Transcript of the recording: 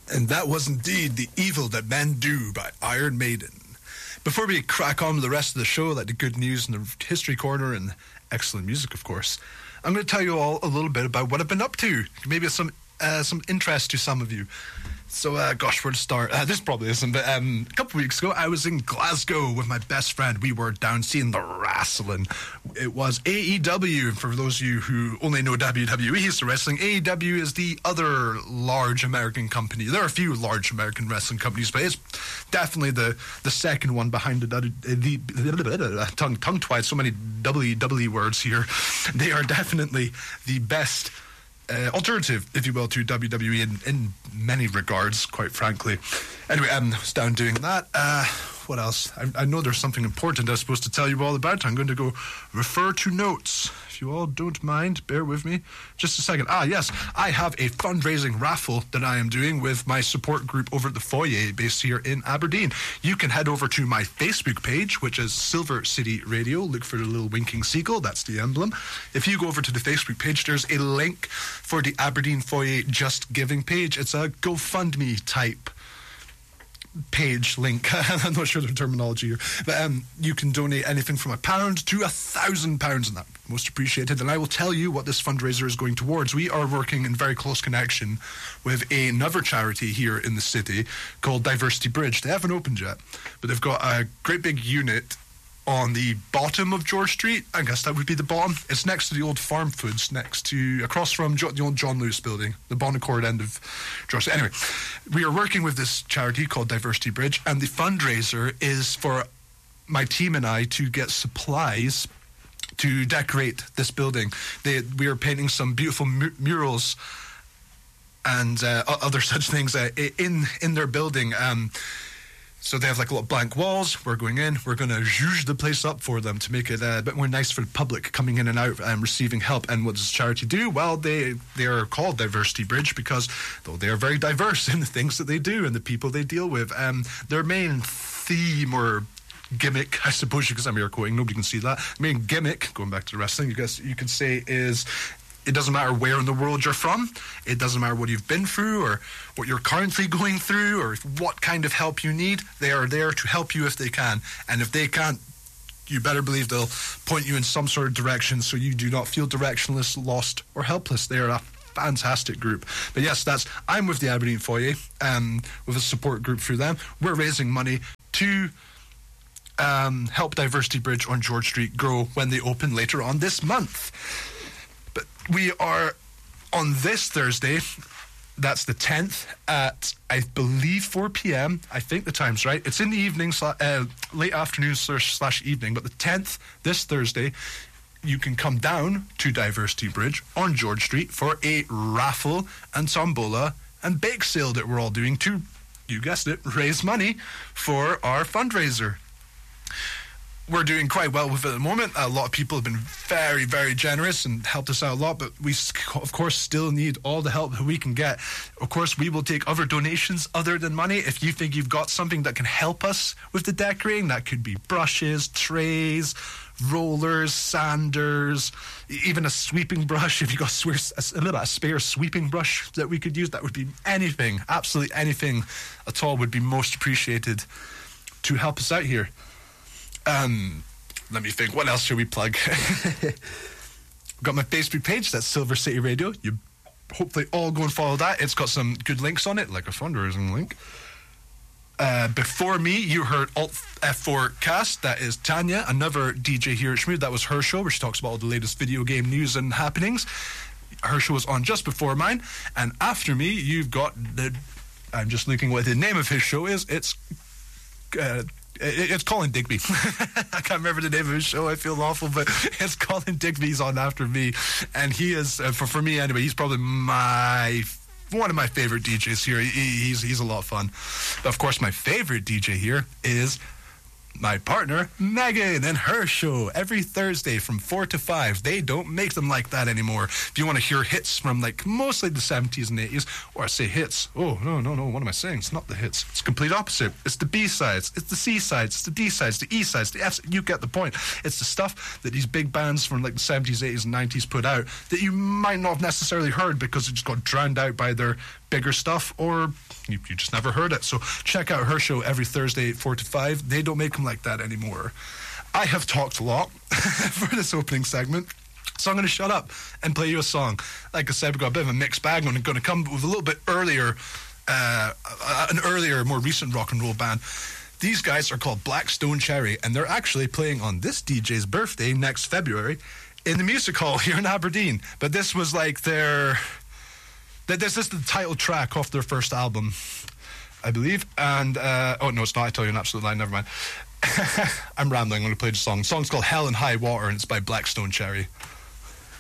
And that was indeed The Evil That Men Do by Iron Maiden. Before we crack on with the rest of the show, like the good news and the history corner and excellent music, of course, I'm going to tell you all a little bit about what I've been up to. Maybe some interest to some of you. So, gosh, where to start? This probably isn't, but a couple of weeks ago, I was in Glasgow with my best friend. We were down seeing the wrestling. It was AEW. For those of you who only know WWE, so wrestling, AEW is the other large American company. There are a few large American wrestling companies, but it's definitely the second one behind the tongue-tied, so many WWE words here. They are definitely the best alternative, if you will, to WWE in many regards, quite frankly. Anyway, I was down doing that. What else? I know there's something important I was supposed to tell you all about. I'm going to go refer to notes. If you all don't mind, bear with me just a second. Yes, I have a fundraising raffle that I am doing with my support group over at the Foyer, based here in Aberdeen. You can head over to my Facebook page, which is Silver City Radio. Look for the little winking seagull. That's the emblem. If you go over to the Facebook page, there's a link for the Aberdeen Foyer Just Giving page. It's a GoFundMe type page link. I'm not sure the terminology here, but you can donate anything from £1 to £1,000, and that most appreciated. And I will tell you what this fundraiser is going towards. We are working in very close connection with another charity here in the city called Diversity Bridge. They haven't opened yet, but they've got a great big unit on the bottom of George Street. I guess that would be the bottom. It's next to the old Farm Foods, across from the old John Lewis building, the Bonaccord end of George Street. Anyway, we are working with this charity called Diversity Bridge, and the fundraiser is for my team and I to get supplies to decorate this building. We are painting some beautiful murals and other such things in their building. So they have like a lot of blank walls. We're going in. We're going to zhuzh the place up for them to make it a bit more nice for the public coming in and out and receiving help. And what does charity do? Well, they are called Diversity Bridge because though they are very diverse in the things that they do and the people they deal with. Their main theme or gimmick, I suppose, because I'm air quoting, nobody can see that. Main gimmick, going back to the wrestling, I guess you could say, is it doesn't matter where in the world you're from. It doesn't matter what you've been through or what you're currently going through or what kind of help you need. They are there to help you if they can. And if they can't, you better believe they'll point you in some sort of direction so you do not feel directionless, lost, or helpless. They are a fantastic group. But yes, I'm with the Aberdeen Foyer, with a support group through them. We're raising money to help Diversity Bridge on George Street grow when they open later on this month. But we are on this Thursday, that's the 10th, at, I believe, 4 p.m. I think the time's right. It's in the evening, late afternoon / evening, but the 10th, this Thursday, you can come down to Diversity Bridge on George Street for a raffle and tombola and bake sale that we're all doing to, you guessed it, raise money for our fundraiser. We're doing quite well with it at the moment. A lot of people have been very, very generous and helped us out a lot, but we, of course, still need all the help that we can get. Of course, we will take other donations other than money. If you think you've got something that can help us with the decorating, that could be brushes, trays, rollers, sanders, even a sweeping brush. If you've got a spare sweeping brush that we could use, that would be anything, absolutely anything at all would be most appreciated to help us out here. Let me think. What else should we plug? Got my Facebook page. That's Silver City Radio. You hopefully all go and follow that. It's got some good links on it, like a fundraising link. Before me, you heard Alt F4 Cast. That is Tanya, another DJ here at Schmood. That was her show, where she talks about all the latest video game news and happenings. Her show was on just before mine. And after me, you've got I'm just looking what the name of his show is. It's Colin Digby. I can't remember the name of his show. I feel awful, but it's Colin Digby's on after me, and he is for me anyway. He's probably one of my favorite DJs here. He's a lot of fun. But of course, my favorite DJ here is my partner, Megan, and her show every Thursday from 4 to 5. They don't make them like that anymore. If you want to hear hits from like mostly the 70s and 80s, or I say hits. Oh, no, what am I saying? It's not the hits. It's the complete opposite. It's the B-sides. It's the C-sides. It's the D-sides, the E-sides, the Fs. You get the point. It's the stuff that these big bands from like the 70s, 80s, and 90s put out that you might not have necessarily heard because it just got drowned out by their bigger stuff, or you just never heard it. So check out her show every Thursday, 4 to 5. They don't make them like that anymore. I have talked a lot for this opening segment, so I'm going to shut up and play you a song. Like I said, we've got a bit of a mixed bag. I'm going to come with a little bit earlier, an earlier, more recent rock and roll band. These guys are called Black Stone Cherry, and they're actually playing on this DJ's birthday next February in the Music Hall here in Aberdeen. But this was like their... This is the title track off their first album, I believe. And, oh, no, it's not. I tell you an absolute lie. Never mind. I'm rambling. I'm going to play the song. The song's called Hell and High Water, and it's by Black Stone Cherry.